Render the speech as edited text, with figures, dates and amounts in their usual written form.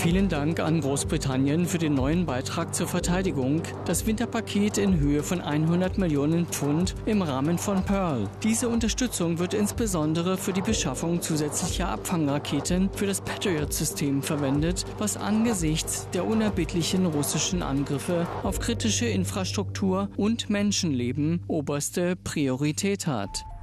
Vielen Dank an Großbritannien für den neuen Beitrag zur Verteidigung, das Winterpaket in Höhe von 100 Millionen Pfund im Rahmen von Pearl. Diese Unterstützung wird insbesondere für die Beschaffung zusätzlicher Abfangraketen für das Patriot-System verwendet, was angesichts der unerbittlichen russischen Angriffe auf kritische Infrastruktur und Menschenleben oberste Priorität hat.